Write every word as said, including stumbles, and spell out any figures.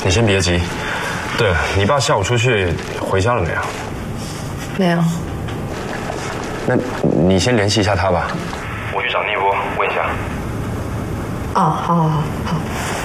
你先别急。对了，你爸下午出去回家了没有？ 没有。 那你先联系一下他吧。我去找聂波问一下。 哦，好好好好。